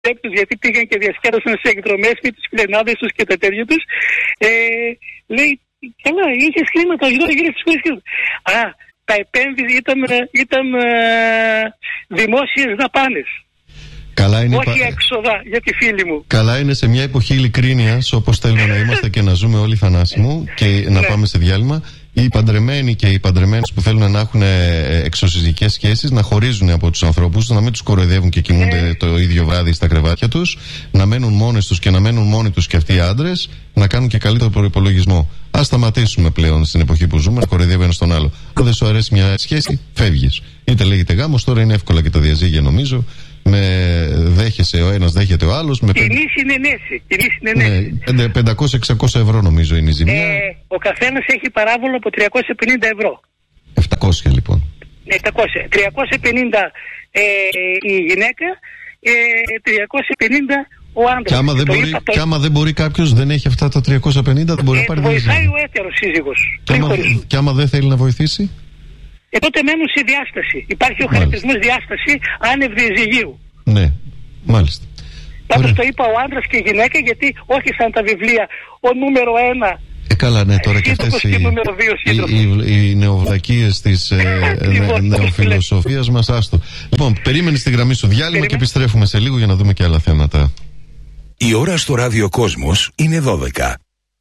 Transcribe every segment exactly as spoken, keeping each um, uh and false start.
τους, γιατί πήγαν και διασκέδασαν σε εκδρομές με τις φιλενάδες τους και τα τέτοια τους. Ε, λέει, καλά, είχες χρήματα, γύρω γύρω στις χώρες. Α, τα επένδυση ήταν, ήταν ε, δημόσιες δαπάνες. Καλά είναι, όχι πα... έξοδα για τη φίλη μου. Καλά είναι σε μια εποχή ειλικρίνειας, όπως θέλουμε να είμαστε και να ζούμε όλοι, Θανάση μου, και να πάμε σε διάλειμμα. Οι παντρεμένοι και οι παντρεμένες που θέλουν να έχουν εξωσυζυγικές σχέσεις να χωρίζουν από τους ανθρώπους, να μην τους κοροϊδεύουν και κοιμούνται ναι. το ίδιο βράδυ στα κρεβάτια τους, να μένουν μόνες τους και να μένουν μόνοι τους και αυτοί οι άντρες, να κάνουν και καλύτερο προϋπολογισμό. Ας σταματήσουμε πλέον στην εποχή που ζούμε να κοροϊδεύει ένας τον άλλο. Αν δεν σου αρέσει μια σχέση, φεύγεις. Είτε λέγεται γάμος, τώρα είναι εύκολα και τα διαζύγια νομίζω. Με δέχεσαι ο ένας, δέχεται ο άλλος. Με κοινή συνενέση. Ναι, πεντακόσια με εξακόσια ευρώ νομίζω είναι η ζημία. Ε, ο καθένας έχει παράβολο από τριακόσια πενήντα ευρώ. επτακόσια λοιπόν. επτακόσια. τριακόσια πενήντα ε, η γυναίκα, ε, τριακόσια πενήντα ο άντρας. Και άμα δεν, μπορεί, είπα, το... άμα δεν μπορεί κάποιος, δεν έχει αυτά τα τριακόσια πενήντα, δεν μπορεί ε, να πάρει. Βοηθάει ο έτερος σύζυγος. Και άμα, και άμα δεν θέλει να βοηθήσει. Ε, τότε μένουν σε διάσταση. Υπάρχει ο χαρακτηρισμός διάσταση άνευ διαζυγίου. Ναι, μάλιστα. Πάντως το είπα ο άντρας και η γυναίκα, γιατί όχι σαν τα βιβλία ο νούμερο ένα. Ε, καλά, ναι, τώρα και αυτές οι, οι, οι, οι νεοβδακίες της ε, νε, νεοφιλοσοφίας μας, άστο. Λοιπόν, περίμενε στη γραμμή σου διάλειμμα Περίμενε. Και επιστρέφουμε σε λίγο για να δούμε και άλλα θέματα. Η ώρα στο Ράδιο Κόσμος είναι δώδεκα.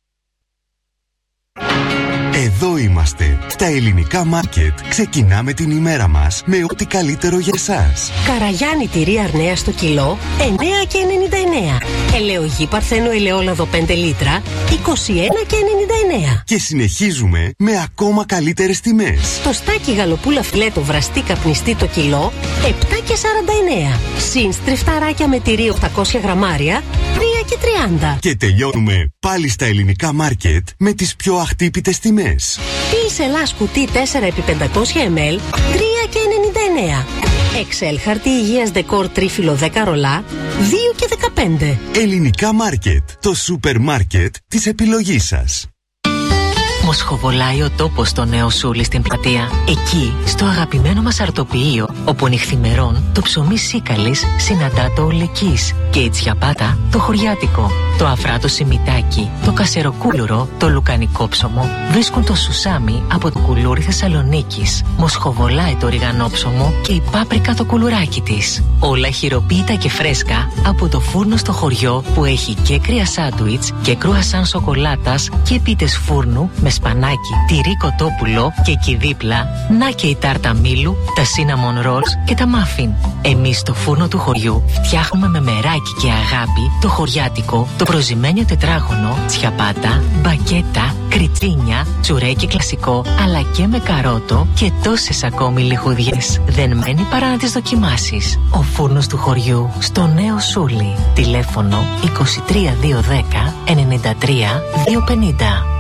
Εδώ είμαστε, στα Ελληνικά Μάρκετ. Ξεκινάμε την ημέρα μας με ό,τι καλύτερο για εσάς. Καραγιάννη τυρί Αρνέα στο κιλό, εννέα και ενενήντα εννέα. Ελαιογή Παρθένο ελαιόλαδο πέντε λίτρα, είκοσι ένα και ενενήντα εννέα. Και συνεχίζουμε με ακόμα καλύτερες τιμές. Το στάκι γαλοπούλα φιλέτο βραστή καπνιστή το κιλό, επτά και σαράντα εννέα. Συν στριφταράκια με τυρί οκτακόσια γραμμάρια, τρία και τριάντα. Και τελειώνουμε πάλι στα Ελληνικά Μάρκετ με τις πιο αχτύπητες τιμές. Ποιης Ελλάς κουτί τέσσερα επί πεντακόσια μιλιλίτρα, τρία και ενενήντα εννέα. Εξέλ χαρτί υγείας δεκόρ τρίφυλλο δέκα ρολά, δύο και δεκαπέντε. Ελληνικά Μάρκετ, το σούπερ μάρκετ της επιλογής σας. Μοσχοβολάει ο τόπος στο Νέο Σούλι στην πλατεία. Εκεί, στο αγαπημένο μας αρτοποιείο, όπου νυχθημερών το ψωμί σίκαλης συναντά το ολεκής και η τσιαπάτα το χωριάτικο. Το αφράτο σιμιτάκι, το κασεροκούλουρο, το λουκανικό ψωμο βρίσκουν το σουσάμι από το κουλούρι Θεσσαλονίκης. Μοσχοβολάει το ριγανόψωμο και η πάπρικα το κουλουράκι της. Όλα χειροποίητα και φρέσκα από το φούρνο στο χωριό που έχει και κρύα σάντουιτς και κρουασάν σοκολάτας και πίτες φούρνου με σπανάκι, τυρί κοτόπουλο και εκεί δίπλα να και η τάρτα μήλου, τα cinnamon rolls και τα muffin. Εμείς στο φούρνο του χωριού φτιάχνουμε με μεράκι και αγάπη το χωριάτικο, το προζυμένιο τετράγωνο, τσιαπάτα, μπακέτα, κριτσίνια, τσουρέκι κλασικό, αλλά και με καρότο και τόσες ακόμη λιχουδιές. Δεν μένει παρά να τις δοκιμάσεις. Ο φούρνος του χωριού στο Νέο Σούλι. Τηλέφωνο είκοσι τρία διακόσια δέκα ενενήντα τρία διακόσια πενήντα.